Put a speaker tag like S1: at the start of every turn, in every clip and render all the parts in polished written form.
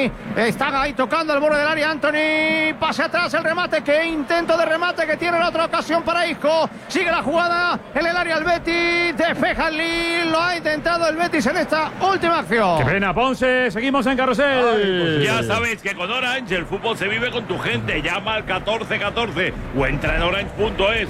S1: Anthony. Está ahí tocando el borde del área Anthony. Pase atrás el remate. Qué intento de remate que tiene la otra ocasión para Isco. Sigue la jugada en el área el Betis. Despeja el Lille. Lo ha intentado el Betis en esta última acción.
S2: Qué pena, Ponce. Seguimos en Carrusel.
S3: Ya sabéis que con Orange el fútbol se vive con tu gente. Llama al 1414 o entra en orange.es.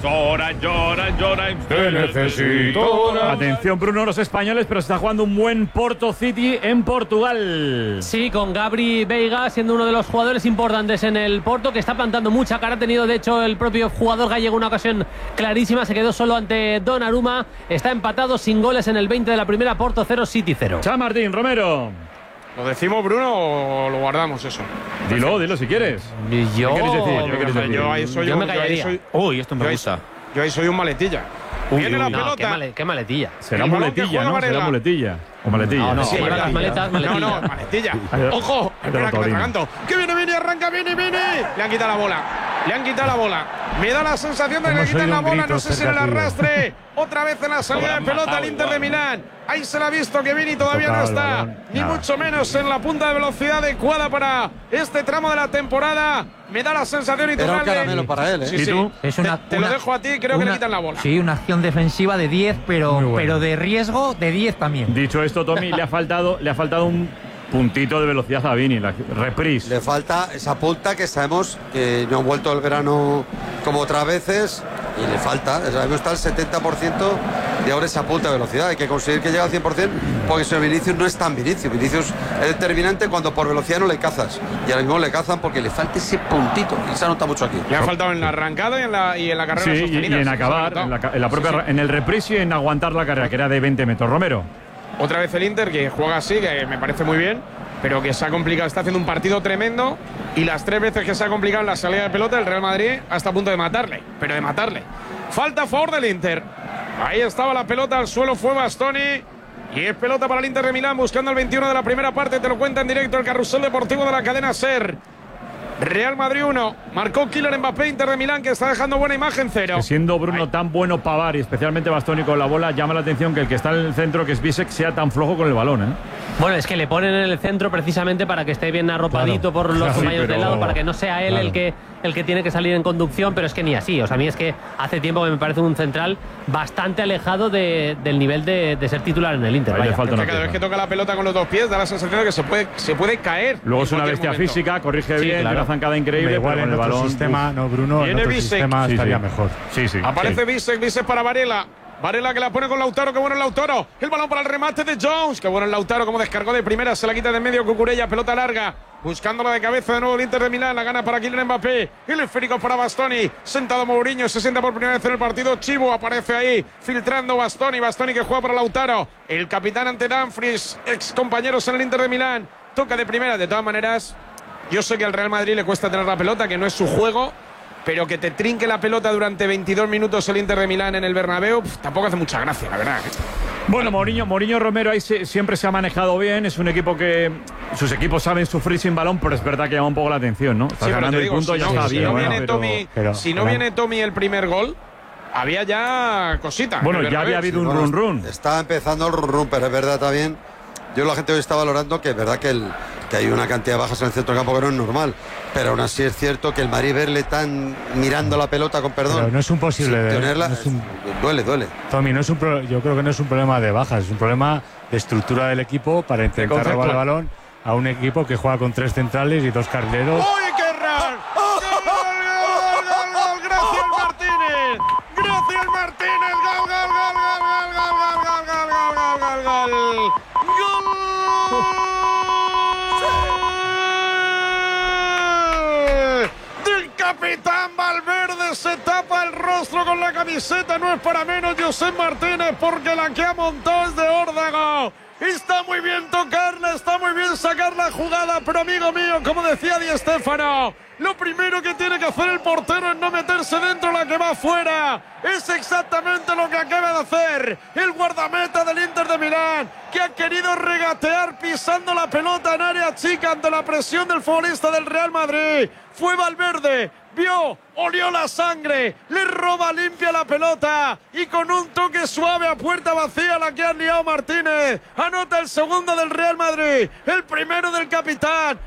S3: Orange.
S2: Te necesito. Atención, Bruno, los españoles, pero se está jugando un buen Porto City en Portugal.
S4: Sí, con Gabri Veiga siendo uno de los jugadores importantes en el Porto, que está plantando mucha cara. Ha tenido, de hecho, el propio jugador gallego una ocasión clarísima. Se quedó solo ante Donnarumma. Está empatado sin goles en el 20 de la primera. Porto 0, City 0.
S2: Martín, Romero.
S5: ¿Lo decimos, Bruno, o lo guardamos eso?
S2: Dilo si quieres.
S4: Yo,
S2: ¿Qué quieres decir?
S5: Yo
S4: me callaría.
S1: Uy, esto me gusta.
S5: Yo ahí soy un maletilla. Viene la pelota.
S4: Qué maletilla.
S2: Será muletilla, ¿no? Será muletilla. O maletilla.
S4: No, sí, lleva las maletas, maletilla.
S5: No, maletilla. ¡Ojo! Espera que me atraganto. ¡Que viene! Arranca, viene! Le han quitado la bola. Me da la sensación de que le quitan la bola. No sé si en el arrastre. Otra vez en la salida de pelota al Inter de Milán. Ahí se la ha visto que Vini todavía no está. Ni mucho menos en la punta de velocidad adecuada para este tramo de la temporada. Me da la sensación y
S6: Era un caramelo para él, ¿eh?
S2: ¿Y tú?
S5: Te lo dejo a ti, creo que le quitan la bola.
S1: Sí, una acción defensiva de 10, pero de riesgo de 10 también.
S2: Dicho esto, Tommy, le ha faltado un puntito de velocidad a Vini, la reprise.
S6: Le falta esa punta que sabemos que no han vuelto el verano como otras veces y le falta. Sabemos está el 70% de ahora esa punta de velocidad. Hay que conseguir que llegue al 100% porque si Vinicius no es tan Vinicius. Vinicius es determinante cuando por velocidad no le cazas. Y ahora mismo le cazan porque le falta ese puntito. Y se nota mucho aquí.
S5: Le ha faltado en la arrancada y en la carrera sostenida.
S2: Y en acabar, en el reprise y en aguantar la carrera, que era de 20 metros. Romero.
S5: Otra vez el Inter, que juega así, que me parece muy bien, pero que se ha complicado, está haciendo un partido tremendo y las 3 veces que se ha complicado en la salida de pelota, el Real Madrid hasta a punto de matarle, pero de matarle. Falta a favor del Inter. Ahí estaba la pelota, al suelo fue Bastoni y es pelota para el Inter de Milán, buscando el 21 de la primera parte, te lo cuenta en directo el Carrusel Deportivo de la cadena SER. Real Madrid 1, marcó Kylian Mbappé, Inter de Milán, que está dejando buena imagen 0.
S2: Que siendo Bruno tan bueno Pavard y especialmente Bastoni con la bola, llama la atención que el que está en el centro, que es Bisek, sea tan flojo con el balón, ¿eh?
S4: Bueno, es que le ponen en el centro precisamente para que esté bien arropadito por los compañeros del lado, para que no sea él el que tiene que salir en conducción, pero es que ni así. O sea, a mí es que hace tiempo que me parece un central bastante alejado del nivel de ser titular en el Inter.
S5: Cada vez que toca la pelota con los dos pies da la sensación de que se puede caer.
S2: Luego es una bestia física, corrige bien, una zancada increíble,
S7: igual
S2: pero
S7: en
S2: el
S7: otro
S2: balón,
S7: sistema, no, Bruno, en otro sistema estaría mejor.
S5: Aparece Bisek para Varela. Varela que la pone con Lautaro, qué bueno el Lautaro. El balón para el remate de Jones, qué bueno el Lautaro, como descargó de primera, se la quita de medio Cucurella, pelota larga, buscándola de cabeza de nuevo el Inter de Milán, la gana para Kylian Mbappé, el esférico para Bastoni, sentado Mourinho, se sienta por primera vez en el partido, Chivo aparece ahí, filtrando Bastoni que juega para Lautaro, el capitán ante Dumfries, ex compañeros en el Inter de Milán, toca de primera, de todas maneras, yo sé que al Real Madrid le cuesta tener la pelota, que no es su juego, pero que te trinque la pelota durante 22 minutos el Inter de Milán en el Bernabéu, tampoco hace mucha gracia, la verdad.
S2: Bueno, Mourinho Romero ahí siempre se ha manejado bien, es un equipo que sus equipos saben sufrir sin balón, pero es verdad que llama un poco la atención, ¿no? Está ganando el punto, ya está bien.
S5: Si no viene Tommy el primer gol, había ya cositas.
S2: Bueno, ya había habido un run.
S6: Está empezando el run, pero es verdad también. Yo la gente hoy está valorando que es verdad que hay una cantidad de bajas en el centro del campo que no es normal, pero aún así es cierto que el Madrid verle tan mirando la pelota con perdón.
S7: Pero no es un posible
S6: tenerla, duele.
S7: Tommy, yo creo que no es un problema de bajas, es un problema de estructura del equipo para intentar robar el balón a un equipo que juega con 3 centrales y 2 carrileros.
S5: ¡Uy, qué raro! ¡Gol! ¡Gracias, Martínez! ¡Gracias, Martínez! ¡Gol! Del capitán Valverde, se tapa el rostro con la camiseta, no es para menos Josep Martínez, porque la que ha montado es de órdago. Está muy bien tocarla, está muy bien sacar la jugada, pero amigo mío, como decía Di Stéfano, lo primero que tiene que hacer el portero es no meterse dentro, la que va afuera. Es exactamente lo que acaba de hacer el guardameta del Inter de Milán, que ha querido regatear pisando la pelota en área chica ante la presión del futbolista del Real Madrid. Fue Valverde, vio, olió la sangre, le roba limpia la pelota y con un toque suave a puerta vacía la que ha liado Martínez. Anota el segundo del Real Madrid, el primero del capitán.